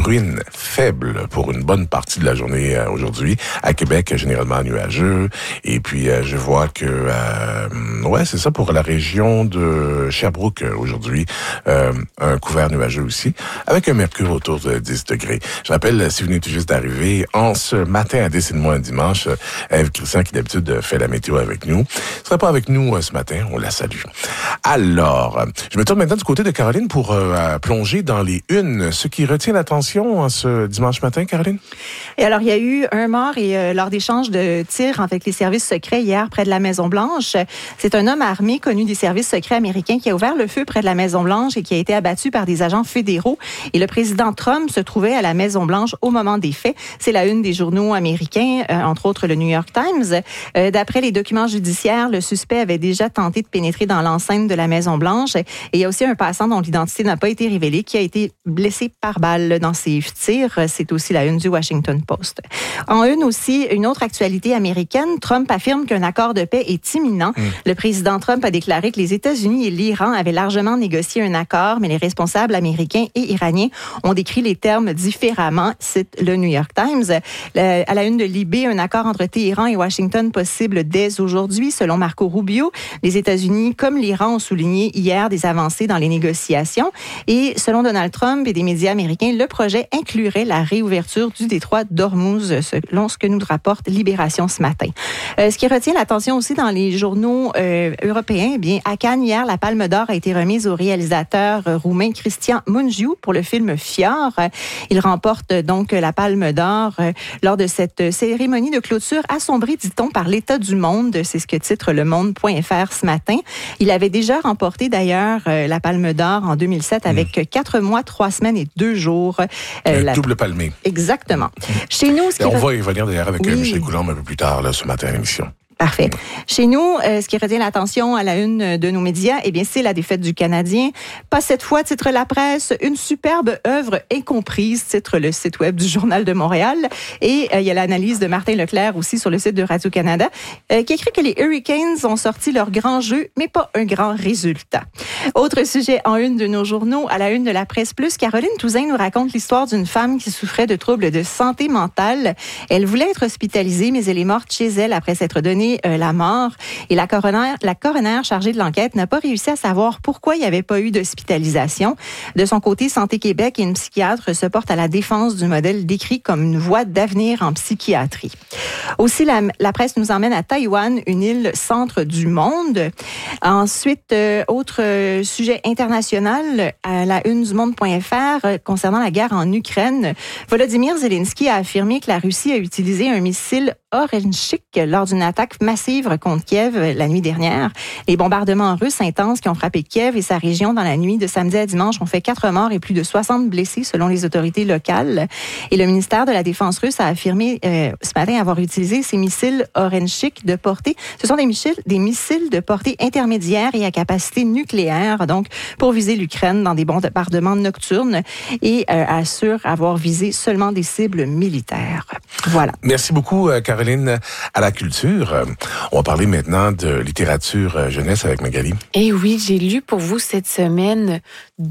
bruine faible pour une bonne partie de la journée aujourd'hui. À Québec, généralement nuageux. Et puis, je vois que, c'est ça pour la région de Sherbrooke aujourd'hui. Un couvert nuageux aussi, avec un mercure autour de 10 degrés. Je rappelle, si vous venez tout juste d'arriver, en ce matin à Décide-moi un dimanche, Ève Christian, qui d'habitude fait la météo avec nous, ne sera pas avec nous ce matin. On la salue. Alors, je me tourne maintenant du côté de Caroline pour plonger dans les unes. Ce qui retient l'attention ce dimanche matin, Caroline? Et alors, il y a eu un mort lors d'échanges de tirs avec les services secrets hier près de la Maison-Blanche. C'est un homme armé connu des services secrets américains qui a ouvert le feu près de la Maison-Blanche et qui a été abattu par des agents fédéraux. Et le président Trump se trouvait à la Maison-Blanche au moment des faits. C'est la une des journaux américains, entre autres le New York Times. D'après les documents judiciaires, le suspect avait déjà tenté de pénétrer dans l'enceinte de la Maison-Blanche. Et il y a aussi un passant dont l'identité n'a pas été révélée qui a été blessé par balle dans ses tirs. C'est aussi la une du Washington Post. En une aussi, une autre actualité américaine, Trump affirme qu'un accord de paix est imminent. Le président Trump a déclaré que les États-Unis et l'Iran avaient largement négocié un accord, mais les responsables américains et iraniens ont décrit les termes différemment, cite le New York Times. À la une de Libé, un accord entre Téhéran et Washington possible dès aujourd'hui, selon Marco Rubio. Les États-Unis, comme l'Iran, ont souligné hier des avancées dans les négociations. Et selon Donald Trump et des médias américains, le projet inclurait la réouverture du détroit d'Ormuz, selon ce que nous rapporte Libération ce matin. Ce qui retient l'attention aussi dans les journaux européens, à Cannes, hier, la Palme d'Or a été remise au réalisateur roumain Cristian Mungiu pour le film Fior. Il remporte donc la Palme d'Or lors de cette cérémonie de clôture assombrie, dit-on, par l'état du monde. C'est ce que titre le Monde.fr ce matin. Il avait déjà remporté d'ailleurs la Palme d'Or en 2007 avec 4 mois, 3 semaines et 2 jours. Double palmé. Exactement. Chez nous, on va y revenir d'ailleurs avec Michel Coulombe un peu plus tard ce matin à l'émission. Parfait. Chez nous, ce qui retient l'attention à la une de nos médias, c'est la défaite du Canadien. Pas cette fois, titre la presse, une superbe œuvre incomprise, titre le site web du Journal de Montréal. Et il y a l'analyse de Martin Leclerc aussi sur le site de Radio-Canada, qui écrit que les Hurricanes ont sorti leur grand jeu, mais pas un grand résultat. Autre sujet en une de nos journaux, à la une de la Presse Plus, Caroline Touzin nous raconte l'histoire d'une femme qui souffrait de troubles de santé mentale. Elle voulait être hospitalisée, mais elle est morte chez elle après s'être donnée la mort. Et la coroner chargée de l'enquête n'a pas réussi à savoir pourquoi il n'y avait pas eu d'hospitalisation. De son côté, Santé Québec et une psychiatre se portent à la défense du modèle décrit comme une voie d'avenir en psychiatrie. Aussi, la presse nous emmène à Taïwan, une île centre du monde. Ensuite, autre sujet international, à la une du Monde.fr concernant la guerre en Ukraine. Volodymyr Zelensky a affirmé que la Russie a utilisé un missile Orenchik lors d'une attaque massive contre Kiev la nuit dernière. Les bombardements russes intenses qui ont frappé Kiev et sa région dans la nuit de samedi à dimanche ont fait 4 morts et plus de 60 blessés selon les autorités locales. Et le ministère de la Défense russe a affirmé ce matin avoir utilisé ces missiles Orenchik de portée. Ce sont des missiles de portée intermédiaire et à capacité nucléaire, donc pour viser l'Ukraine dans des bombardements nocturnes et assure avoir visé seulement des cibles militaires. Voilà. Merci beaucoup, Caroline. À la culture, on va parler maintenant de littérature jeunesse avec Magali. Et oui, j'ai lu pour vous cette semaine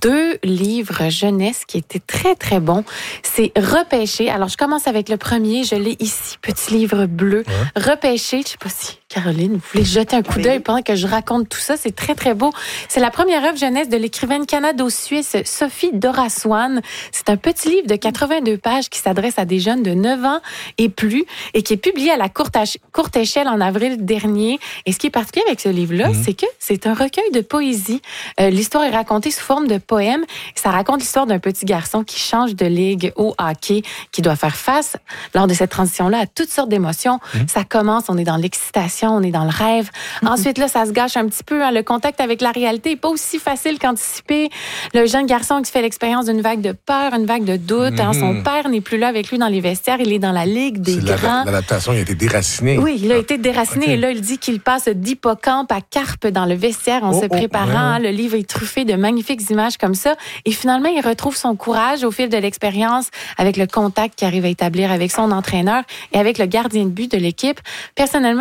2 livres jeunesse qui étaient très, très bons. C'est Repêché. Alors, je commence avec le premier. Je l'ai ici, petit livre bleu. Ouais. Repêché. Je sais pas si Caroline, vous voulez jeter un coup d'œil pendant que je raconte tout ça. C'est très, très beau. C'est la première œuvre jeunesse de l'écrivaine canado-suisse Sophie Dora-Swan. C'est un petit livre de 82 pages qui s'adresse à des jeunes de 9 ans et plus et qui est publié à la courte échelle en avril dernier. Et ce qui est particulier avec ce livre-là, c'est que c'est un recueil de poésie. L'histoire est racontée sous forme de poème. Ça raconte l'histoire d'un petit garçon qui change de ligue au hockey, qui doit faire face, lors de cette transition-là, à toutes sortes d'émotions. Ça commence, on est dans l'excitation, on est dans le rêve. Ensuite, là, ça se gâche un petit peu. Le contact avec la réalité n'est pas aussi facile qu'anticipé. Le jeune garçon qui fait l'expérience d'une vague de peur, une vague de doute. Son père n'est plus là avec lui dans les vestiaires. Il est dans la ligue des grands. L'adaptation, il a été déraciné. Oui, il a été déraciné. Okay. Et là, il dit qu'il passe d'hippocampe à carpe dans le vestiaire en se préparant. Ouais. Le livre est truffé de magnifiques images comme ça. Et finalement, il retrouve son courage au fil de l'expérience avec le contact qu'il arrive à établir avec son entraîneur et avec le gardien de but de l'équipe. Personnellement, j'ai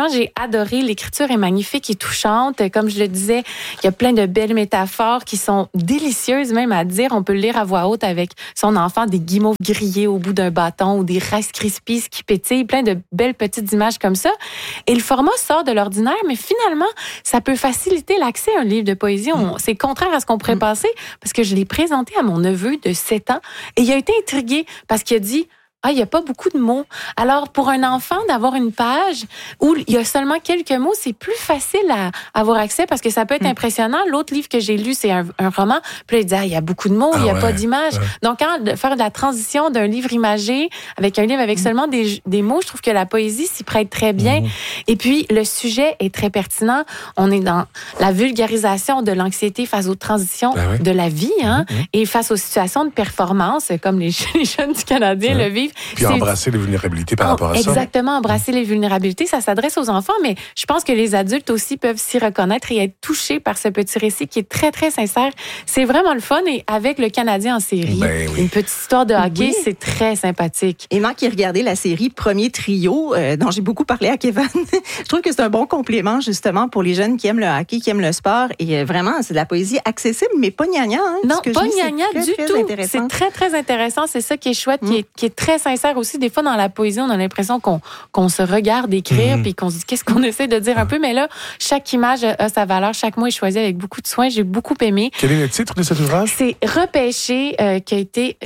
adoré. L'écriture est magnifique et touchante. Comme je le disais, il y a plein de belles métaphores qui sont délicieuses même à dire. On peut le lire à voix haute avec son enfant, des guimauves grillés au bout d'un bâton ou des Rice Krispies qui pétillent, plein de belles petites images comme ça. Et le format sort de l'ordinaire, mais finalement, ça peut faciliter l'accès à un livre de poésie. C'est contraire à ce qu'on pourrait penser, parce que je l'ai présenté à mon neveu de 7 ans et il a été intrigué parce qu'il a dit: il n'y a pas beaucoup de mots. Alors, pour un enfant, d'avoir une page où il y a seulement quelques mots, c'est plus facile à avoir accès parce que ça peut être impressionnant. L'autre livre que j'ai lu, c'est un roman. Puis là, il dit, il y a beaucoup de mots, il n'y a pas d'images. Ouais. Donc, faire de la transition d'un livre imagé avec un livre avec seulement des mots, je trouve que la poésie s'y prête très bien. Et puis, le sujet est très pertinent. On est dans la vulgarisation de l'anxiété face aux transitions de la vie, et face aux situations de performance, comme les jeunes du Canadien le vivent. Puis embrasser les vulnérabilités par rapport à ça. Exactement, embrasser les vulnérabilités, ça s'adresse aux enfants, mais je pense que les adultes aussi peuvent s'y reconnaître et être touchés par ce petit récit qui est très, très sincère. C'est vraiment le fun, et avec le Canadien en série, une petite histoire de hockey, c'est très sympathique. Et moi qui ai regardé la série Premier Trio, dont j'ai beaucoup parlé à Kevin, je trouve que c'est un bon complément justement pour les jeunes qui aiment le hockey, qui aiment le sport, et vraiment, c'est de la poésie accessible, mais pas gnagna. Non, pas gnagna du tout. C'est très, très intéressant. C'est ça qui est chouette, qui est très sincère aussi. Des fois, dans la poésie, on a l'impression qu'on se regarde écrire puis qu'on se dit qu'est-ce qu'on essaie de dire un peu. Mais là, chaque image a sa valeur. Chaque mot est choisi avec beaucoup de soin. J'ai beaucoup aimé. Quel est le titre de cet ouvrage? C'est Repêché, qui a été...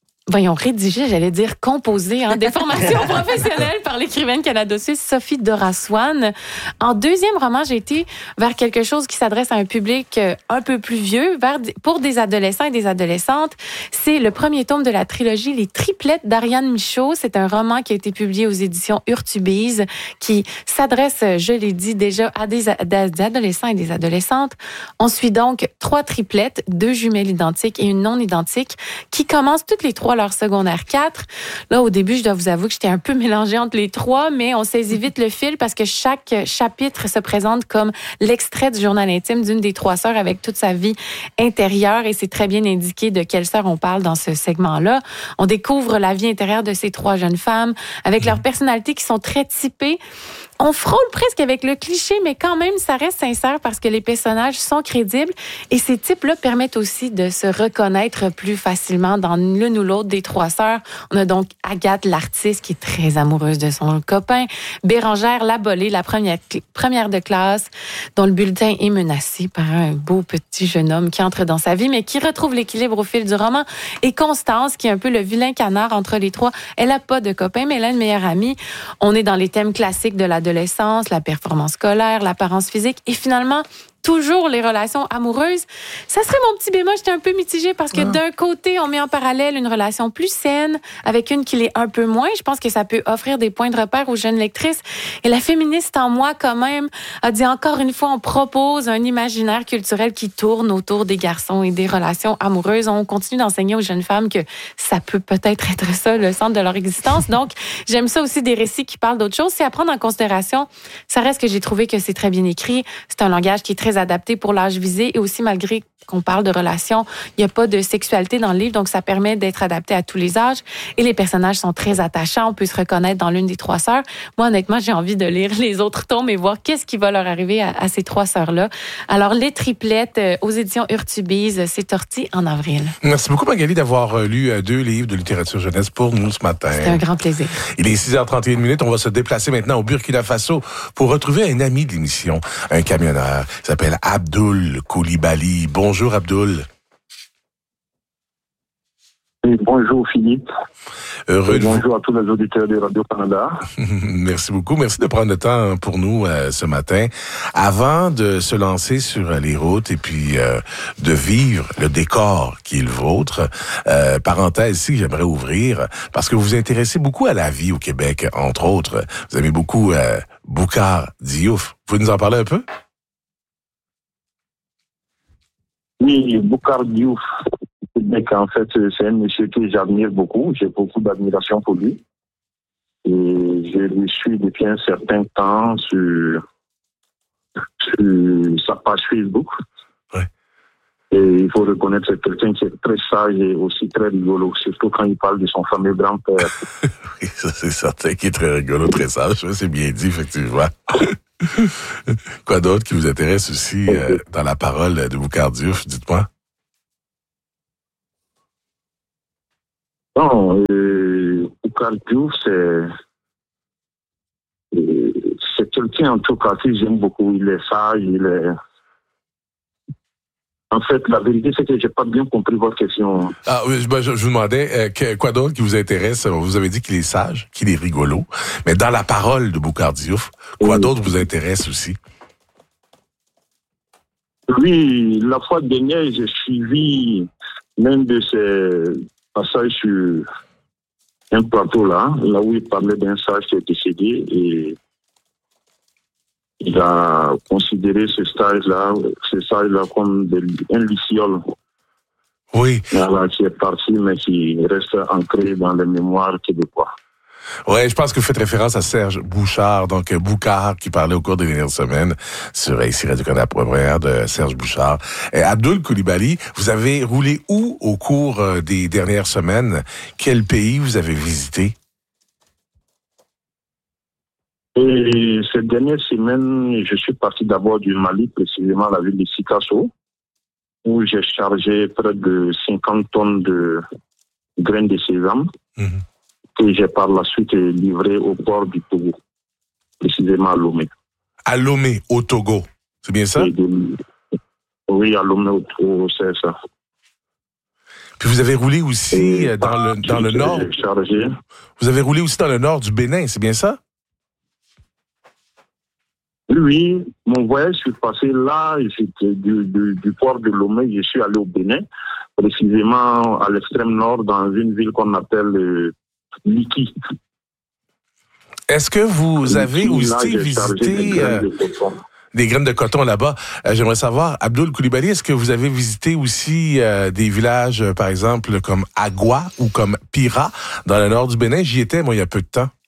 rédigé, j'allais dire composé, des formations professionnelles par l'écrivaine canado-suisse Sophie Doraswan. En deuxième roman, j'ai été vers quelque chose qui s'adresse à un public un peu plus vieux, pour des adolescents et des adolescentes. C'est le premier tome de la trilogie Les Triplettes d'Ariane Michaud. C'est un roman qui a été publié aux éditions Urtubise, qui s'adresse, je l'ai dit déjà, à des adolescents et des adolescentes. On suit donc 3 triplettes, 2 jumelles identiques et une non identique, qui commencent toutes les 3 leur secondaire 4. Là, au début, je dois vous avouer que j'étais un peu mélangée entre les 3, mais on saisit vite le fil parce que chaque chapitre se présente comme l'extrait du journal intime d'une des 3 sœurs avec toute sa vie intérieure, et c'est très bien indiqué de quelle sœur on parle dans ce segment-là. On découvre la vie intérieure de ces 3 jeunes femmes avec leurs personnalités qui sont très typées. On frôle presque avec le cliché, mais quand même, ça reste sincère parce que les personnages sont crédibles, et ces types-là permettent aussi de se reconnaître plus facilement dans l'une ou l'autre des 3 sœurs. On a donc Agathe, l'artiste, qui est très amoureuse de son copain, Bérangère, la bolée, la première de classe, dont le bulletin est menacé par un beau petit jeune homme qui entre dans sa vie, mais qui retrouve l'équilibre au fil du roman, et Constance, qui est un peu le vilain canard entre les 3. Elle n'a pas de copain, mais elle a une meilleure amie. On est dans les thèmes classiques de l'adolescence, la performance scolaire, l'apparence physique, et finalement, toujours les relations amoureuses. Ça serait mon petit bémol. J'étais un peu mitigée parce que d'un côté, on met en parallèle une relation plus saine avec une qui l'est un peu moins. Je pense que ça peut offrir des points de repère aux jeunes lectrices. Et la féministe en moi, quand même, a dit encore une fois, on propose un imaginaire culturel qui tourne autour des garçons et des relations amoureuses. On continue d'enseigner aux jeunes femmes que ça peut peut-être être ça, le centre de leur existence. Donc, j'aime ça aussi, des récits qui parlent d'autre chose. C'est à prendre en considération. Ça reste que j'ai trouvé que c'est très bien écrit. C'est un langage qui est très adapté pour l'âge visé, et aussi, malgré qu'on parle de relations, il n'y a pas de sexualité dans le livre, donc ça permet d'être adapté à tous les âges, et les personnages sont très attachants. On peut se reconnaître dans l'une des 3 sœurs. Moi, honnêtement, j'ai envie de lire les autres tomes et voir qu'est-ce qui va leur arriver à ces 3 sœurs-là. Alors, Les Triplettes, aux éditions Urtubise, c'est sorti en avril. Merci beaucoup, Magali, d'avoir lu 2 livres de littérature jeunesse pour nous ce matin. C'était un grand plaisir. Il est 6h31. On va se déplacer maintenant au Burkina Faso pour retrouver un ami de l'émission, un camionneur. Il s'appelle Abdoul Koulibaly. Bonjour, Abdoul. Oui, bonjour, Philippe. Bonjour à tous les auditeurs de Radio-Canada. Merci beaucoup. Merci de prendre le temps pour nous ce matin. Avant de se lancer sur les routes et puis de vivre le décor qui est le vôtre, parenthèse ici que j'aimerais ouvrir, parce que vous vous intéressez beaucoup à la vie au Québec, entre autres. Vous aimez beaucoup Boucar Diouf. Vous pouvez nous en parler un peu? Oui, Boucar Diouf. En fait, c'est un monsieur que j'admire beaucoup. J'ai beaucoup d'admiration pour lui. Et je le suis depuis un certain temps sur sa page Facebook. Ouais. Et il faut reconnaître que c'est quelqu'un qui est très sage et aussi très rigolo, surtout quand il parle de son fameux grand-père. Oui, ça c'est certain qu'il est très rigolo, très sage. C'est bien dit, effectivement. Quoi d'autre qui vous intéresse aussi dans la parole de Boucard Diouf, dites-moi? Non, Boucard Diouf, c'est quelqu'un, en tout cas, que j'aime beaucoup. Il est sage, En fait, la vérité, c'est que j'ai pas bien compris votre question. Ah oui, je vous demandais quoi d'autre qui vous intéresse. Vous avez dit qu'il est sage, qu'il est rigolo, mais dans la parole de Boucard Diouf, quoi d'autre vous intéresse aussi? Oui, la fois dernière, j'ai suivi l'un de ces passages sur un plateau là où il parlait d'un sage qui est décédé et il a considéré ce sage-là comme un luciole. Oui. Voilà, qui est parti, mais qui reste ancré dans les mémoires québécois. Ouais, je pense que vous faites référence à Serge Bouchard, donc Boucard, qui parlait au cours des dernières semaines sur ici Radio-Canada première de Serge Bouchard. Et Abdoul Coulibaly, vous avez roulé où au cours des dernières semaines? Quel pays vous avez visité? Et ces dernières semaines, je suis parti d'abord du Mali, précisément la ville de Sikasso, où j'ai chargé près de 50 tonnes de graines de sésame. Que j'ai par la suite livré au port du Togo, précisément à Lomé. À Lomé, au Togo, c'est bien ça? Oui, à Lomé, au Togo, c'est ça. Puis vous avez roulé aussi dans le nord. Chargé. Vous avez roulé aussi dans le nord du Bénin, c'est bien ça? Oui, mon voyage, je suis passé là, du port de Lomé, je suis allé au Bénin, précisément à l'extrême nord, dans une ville qu'on appelle Liki. Est-ce que vous avez aussi visité des graines de coton là-bas? J'aimerais savoir, Abdoul Coulibaly, est-ce que vous avez visité aussi des villages, par exemple, comme Agua ou comme Pira, dans le nord du Bénin? J'y étais, moi, il y a peu de temps.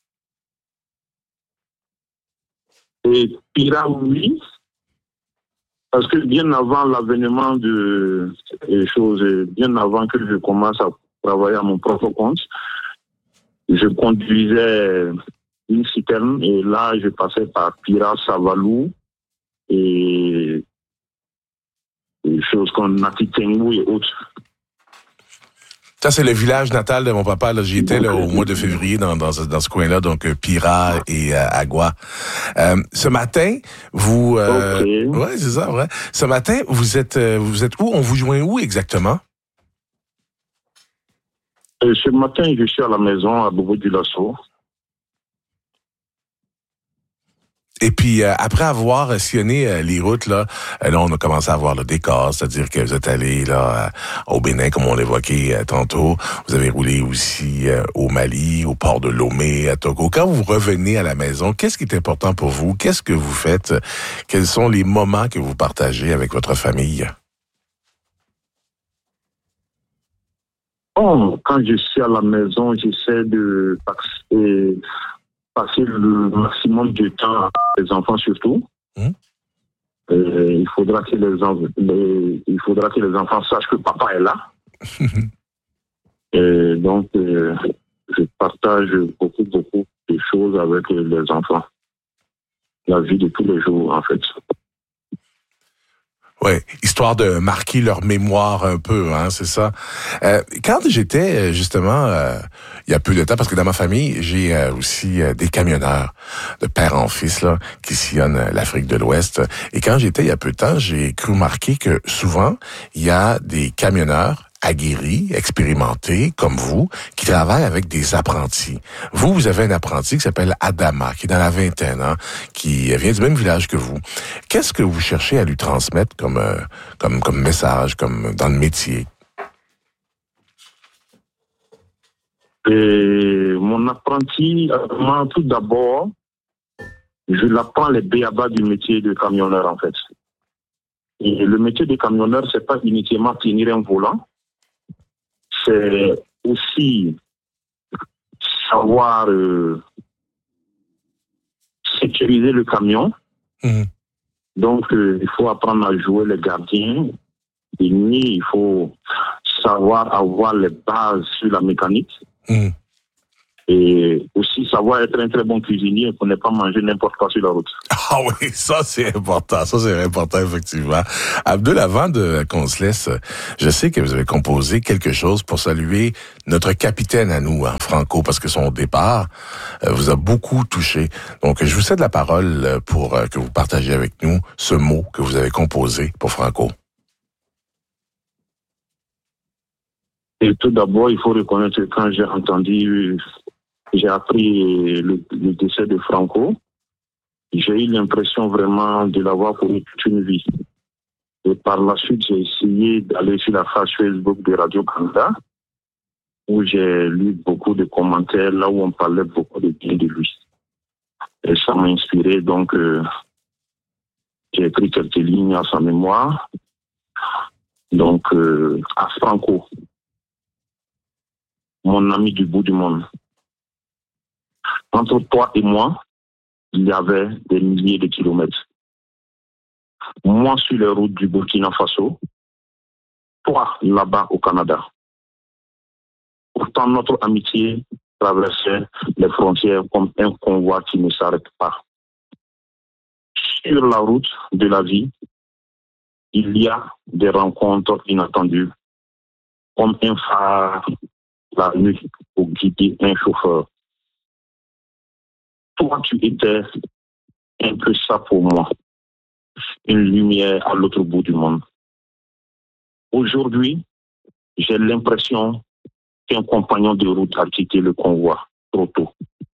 Et Pira, oui. Parce que bien avant l'avènement de choses, bien avant que je commence à travailler à mon propre compte, je conduisais une citerne et là, je passais par Pira, Savalou et des choses comme Natitengou et autres. Ça, c'est le village natal de mon papa. Là, j'y étais au mois de février dans ce coin-là, donc Pira et Agua. Ce matin, vous... Ouais, c'est ça, vrai. Ce matin, vous êtes où? On vous joint où exactement? Ce matin, je suis à la maison à Bobo-Dioulasso. Et puis, après avoir sillonné les routes, là, on a commencé à voir le décor, c'est-à-dire que vous êtes allé là au Bénin, comme on l'évoquait tantôt. Vous avez roulé aussi au Mali, au port de Lomé, à Togo. Quand vous revenez à la maison, qu'est-ce qui est important pour vous? Qu'est-ce que vous faites? Quels sont les moments que vous partagez avec votre famille? Bon, quand je suis à la maison, j'essaie de passer le maximum de temps avec les enfants surtout. Il faudra que les enfants sachent que papa est là. Et donc, je partage beaucoup de choses avec les enfants. La vie de tous les jours, en fait. Oui, histoire de marquer leur mémoire un peu, hein, c'est ça. Quand j'étais justement, il y a peu de temps, parce que dans ma famille, j'ai aussi des camionneurs de père en fils là qui sillonnent l'Afrique de l'Ouest. Et quand j'étais il y a peu de temps, j'ai cru remarquer que souvent il y a des camionneurs aguerris, expérimentés, comme vous, qui travaillent avec des apprentis. Vous avez un apprenti qui s'appelle Adama, qui est dans la vingtaine, hein, qui vient du même village que vous. Qu'est-ce que vous cherchez à lui transmettre comme message, comme dans le métier? Et mon apprenti, moi, tout d'abord, je l'apprends les b.a.-ba du métier de camionneur, en fait. Et le métier de camionneur, c'est pas uniquement tenir un volant, c'est aussi savoir sécuriser le camion. Donc, il faut apprendre à jouer les gardiens. De nuit, il faut savoir avoir les bases sur la mécanique. Et aussi savoir être un très bon cuisinier pour ne pas manger n'importe quoi sur la route. Ah oui, ça c'est important. Ça c'est important, effectivement. Abdul, avant qu'on se laisse, je sais que vous avez composé quelque chose pour saluer notre capitaine à nous, Franco, parce que son départ vous a beaucoup touché. Donc, je vous cède la parole pour que vous partagiez avec nous ce mot que vous avez composé pour Franco. Et tout d'abord, il faut reconnaître que quand j'ai appris le décès de Franco, j'ai eu l'impression vraiment de l'avoir connu toute une vie. Et par la suite, j'ai essayé d'aller sur la page Facebook de Radio-Canada, où j'ai lu beaucoup de commentaires, là où on parlait beaucoup de bien de lui. Et ça m'a inspiré, donc j'ai écrit quelques lignes à sa mémoire. Donc, à Franco, mon ami du bout du monde. Entre toi et moi, il y avait des milliers de kilomètres. Moi sur les routes du Burkina Faso, toi là-bas au Canada. Pourtant, notre amitié traversait les frontières comme un convoi qui ne s'arrête pas. Sur la route de la vie, il y a des rencontres inattendues, comme un phare la nuit pour guider un chauffeur. Toi, tu étais un peu ça pour moi, une lumière à l'autre bout du monde. Aujourd'hui, j'ai l'impression qu'un compagnon de route a quitté le convoi trop tôt.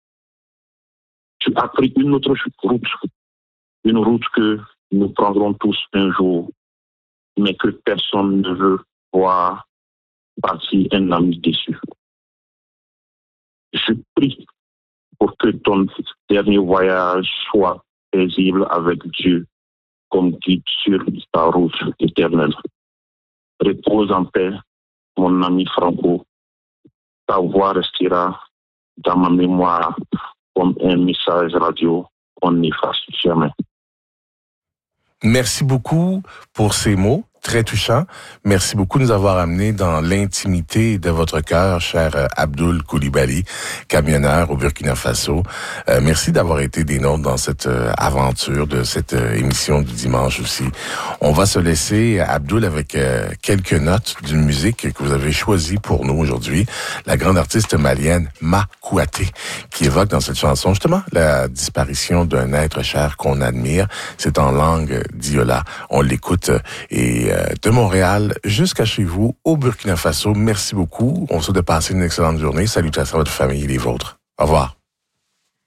Tu as pris une autre route, une route que nous prendrons tous un jour, mais que personne ne veut voir partir un ami déçu. Je prie pour que ton dernier voyage soit paisible avec Dieu comme guide sur ta route éternelle. Repose en paix, mon ami Franco. Ta voix restera dans ma mémoire comme un message radio qu'on n'efface jamais. Merci beaucoup pour ces mots très touchants. Merci beaucoup de nous avoir amenés dans l'intimité de votre cœur, cher Abdul Coulibaly, camionneur au Burkina Faso. Merci d'avoir été des nôtres dans cette aventure de cette émission du dimanche aussi. On va se laisser, Abdul, avec quelques notes d'une musique que vous avez choisie pour nous aujourd'hui. La grande artiste malienne Ma Kouaté, qui évoque dans cette chanson justement la disparition d'un être cher qu'on admire. C'est en langue diola. On l'écoute et de Montréal jusqu'à chez vous, au Burkina Faso. Merci beaucoup. On se souhaite de passer une excellente journée. Salutations à votre famille et les vôtres. Au revoir.